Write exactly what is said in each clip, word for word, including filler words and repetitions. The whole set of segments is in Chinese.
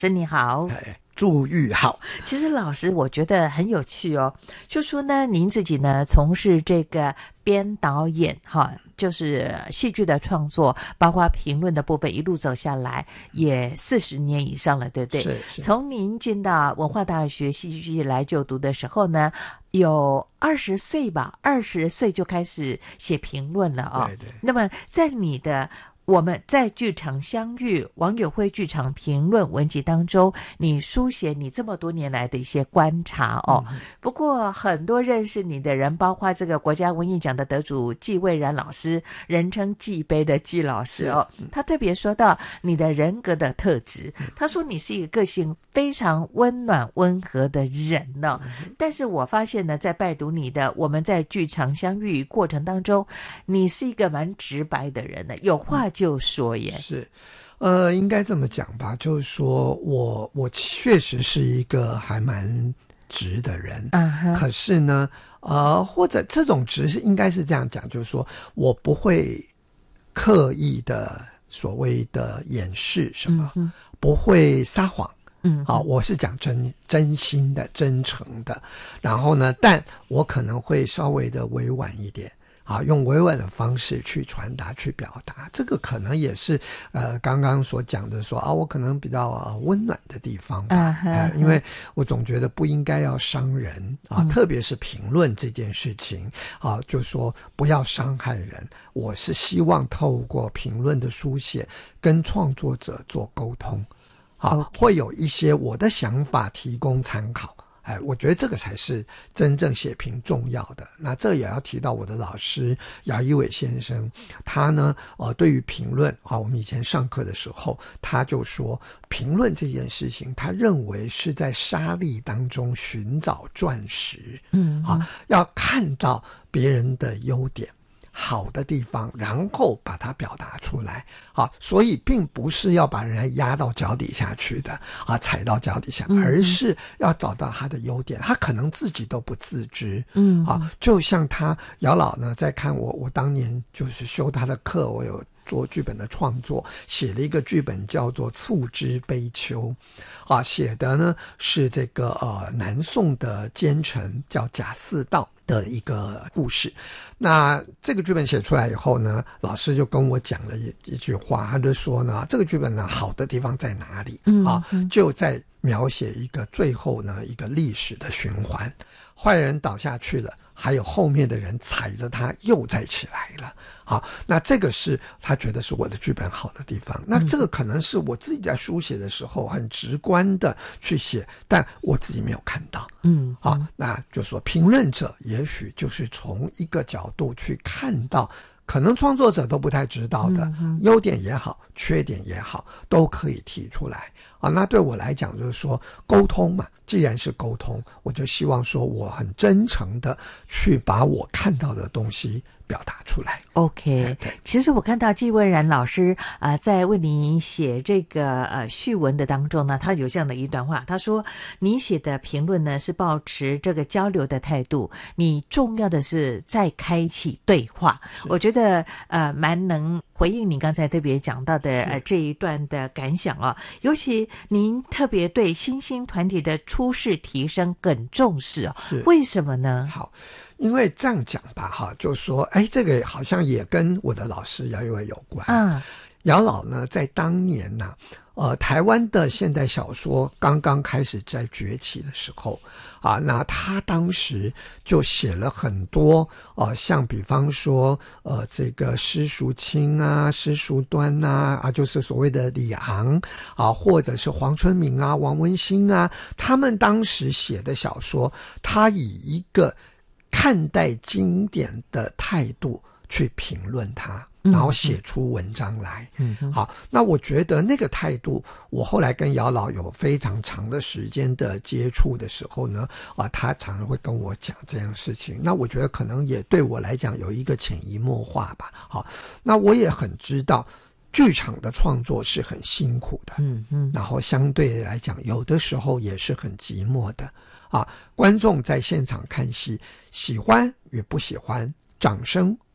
真你好。 哎，祝玉好。 其实老师我觉得很有趣哦，就说呢您自己呢从事这个编导演哈，就是戏剧的创作包括评论的部分，一路走下来也四十年以上了，对不对？ 是是。 从您进到文化大学戏剧系来就读的时候呢，有二十岁吧，二十岁就开始写评论了哦。 对对。 那么在你的我们在剧场相遇网友会剧场评论文集当中，你书写你这么多年来的一些观察哦。嗯、不过很多认识你的人，包括这个国家文艺奖的得主纪蔚然老师，人称纪杯的纪老师哦，他特别说到你的人格的特质，他说你是一个个性非常温暖温和的人呢、哦。但是我发现呢，在拜读你的我们在剧场相遇过程当中，你是一个蛮直白的人呢，有话就说耶。 是，呃，应该这么讲吧，就是说我我确实是一个还蛮直的人，uh-huh. 可是呢，呃，或者这种直是应该是这样讲，就是说我不会刻意的所谓的掩饰什么，嗯、不会撒谎。嗯，好，我是讲真真心的、真诚的，然后呢，但我可能会稍微的委婉一点。啊，用委婉的方式去传达、去表达，这个可能也是呃刚刚所讲的说啊，我可能比较、呃、温暖的地方吧、uh-huh. 呃，因为我总觉得不应该要伤人啊，嗯、特别是评论这件事情啊，就说不要伤害人。我是希望透过评论的书写，跟创作者做沟通，啊， okay. 会有一些我的想法提供参考。哎，我觉得这个才是真正写评重要的。那这也要提到我的老师姚一伟先生，他呢，呃，对于评论啊，我们以前上课的时候，他就说，评论这件事情，他认为是在沙砾当中寻找钻石，嗯，啊，要看到别人的优点。好的地方，然后把它表达出来，好，所以并不是要把人家压到脚底下去的啊，踩到脚底下，嗯、而是要找到他的优点，他可能自己都不自知，嗯，啊，就像他姚老呢，在看我，我当年就是修他的课，我有做剧本的创作，写了一个剧本叫做《促织悲秋》，啊，写的呢是这个呃南宋的奸臣叫贾似道的一个故事。那这个剧本写出来以后呢，老师就跟我讲了一一句话，他就说呢，这个剧本呢好的地方在哪里？嗯啊，就在描写一个最后呢一个历史的循环，坏人倒下去了，还有后面的人踩着他又再起来了。好，那这个是他觉得是我的剧本好的地方。那这个可能是我自己在书写的时候很直观的去写，但我自己没有看到。嗯，好，那就说评论者也许就是从一个角度去看到可能创作者都不太知道的、嗯、优点也好，缺点也好，都可以提出来啊。那对我来讲就是说沟通嘛，既然是沟通，我就希望说我很真诚的去把我看到的东西表达出来。 OK， 其实我看到纪蔚然老师呃在为你写这个呃序文的当中呢，他有这样的一段话，他说你写的评论呢是抱持这个交流的态度，你重要的是在开启对话。我觉得呃蛮能回应你刚才特别讲到的呃这一段的感想啊，尤其您特别对新兴团体的出世提升更重视哦，为什么呢？ 好，因为这样讲吧，哈，就说，哎，这个好像也跟我的老师姚一伟有关。嗯，姚老呢，在当年呢、啊，呃，台湾的现代小说刚刚开始在崛起的时候，啊，那他当时就写了很多，呃，像比方说，呃，这个施淑清啊、施淑端啊，啊，就是所谓的李昂啊，或者是黄春明啊、王文兴啊，他们当时写的小说，他以一个看待经典的态度去评论它，然后写出文章来。嗯，好，那我觉得那个态度，我后来跟姚老有非常长的时间的接触的时候呢，啊，他常常会跟我讲这样的事情。那我觉得可能也对我来讲有一个潜移默化吧。好，那我也很知道剧场的创作是很辛苦的，嗯嗯，然后相对来讲，有的时候也是很寂寞的。啊，观众在现场看戏，喜欢与不喜欢，掌声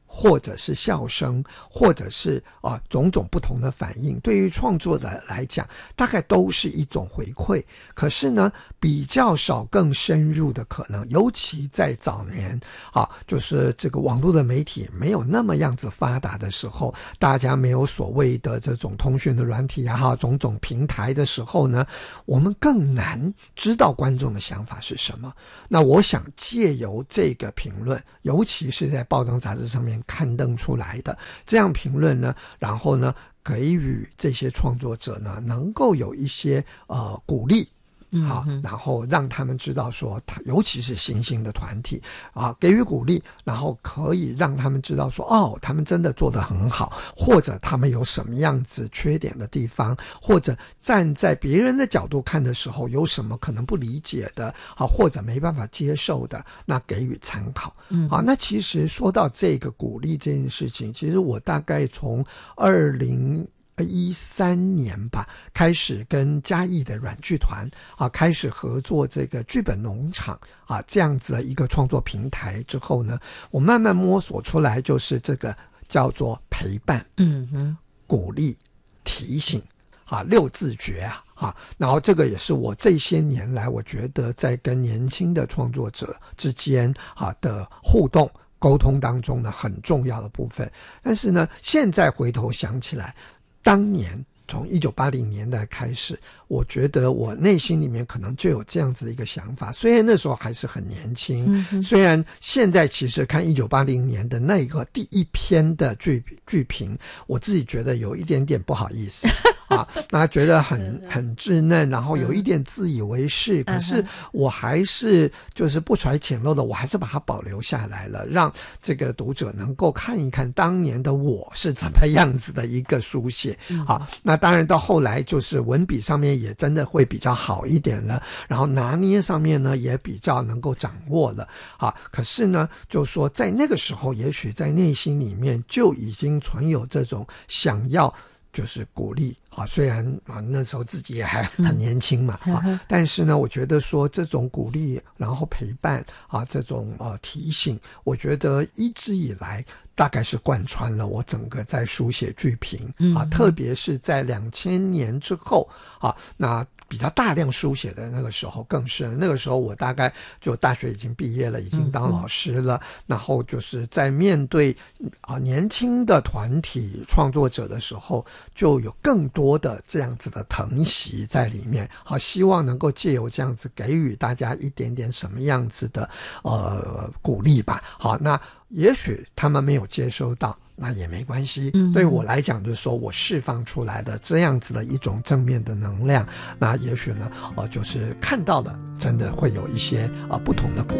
或者是笑声，或者是啊、呃、种种不同的反应，对于创作者来讲大概都是一种回馈。可是呢比较少更深入的可能，尤其在早年啊，就是这个网络的媒体没有那么样子发达的时候，大家没有所谓的这种通讯的软体啊，种种平台的时候呢，我们更难知道观众的想法是什么。那我想借由这个评论，尤其是在报章杂志上面刊登出来的这样评论呢，然后呢给予这些创作者呢能够有一些呃鼓励，好，然后让他们知道说，他尤其是新兴的团体啊，给予鼓励，然后可以让他们知道说，哦，他们真的做得很好，或者他们有什么样子缺点的地方，或者站在别人的角度看的时候有什么可能不理解的啊，或者没办法接受的，那给予参考。嗯，好，那其实说到这个鼓励这件事情，其实我大概从二零一三年吧，开始跟嘉义的软剧团啊，开始合作这个剧本农场啊，这样子的一个创作平台之后呢，我慢慢摸索出来，就是这个叫做陪伴、嗯哼、鼓励、提醒啊，六字诀啊。啊，然后这个也是我这些年来，我觉得在跟年轻的创作者之间啊的互动沟通当中呢，很重要的部分。但是呢，现在回头想起来，当年从一九八零年代开始，我觉得我内心里面可能就有这样子的一个想法。虽然那时候还是很年轻，嗯、虽然现在其实看一九八零年的那个第一篇的剧剧评，我自己觉得有一点点不好意思。啊，那觉得很很稚嫩，然后有一点自以为是，可是我还是就是不揣浅陋的，我还是把它保留下来了，让这个读者能够看一看当年的我是怎么样子的一个书写啊。那当然到后来就是文笔上面也真的会比较好一点了，然后拿捏上面呢也比较能够掌握了啊。可是呢，就说在那个时候，也许在内心里面就已经存有这种想要就是鼓励啊，虽然啊那时候自己也还很年轻嘛、嗯、啊，但是呢，我觉得说这种鼓励，然后陪伴啊，这种呃提醒，我觉得一直以来大概是贯穿了我整个在书写剧评啊、嗯，特别是在两千年之后啊，那比较大量书写的那个时候更是，那个时候我大概就大学已经毕业了，已经当老师了，嗯、然后就是在面对啊年轻的团体创作者的时候，就有更多的这样子的疼惜在里面，好，希望能够借由这样子给予大家一点点什么样子的呃鼓励吧。好，那也许他们没有接收到，那也没关系。嗯、对我来讲，就是说我释放出来的这样子的一种正面的能量，那也许呢，呃，就是看到的，真的会有一些呃不同的鼓